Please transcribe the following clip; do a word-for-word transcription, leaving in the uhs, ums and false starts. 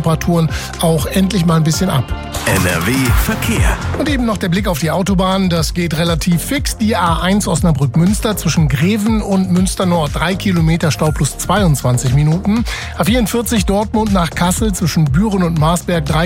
Temperaturen auch endlich mal ein bisschen ab. N R W Verkehr. Und eben noch der Blick auf die Autobahn. Das geht relativ fix. Die A eins Osnabrück-Münster zwischen Greven und Münster-Nord. Drei Kilometer Stau plus zweiundzwanzig Minuten. A vierundvierzig Dortmund nach Kassel zwischen Büren und Marsberg. Drei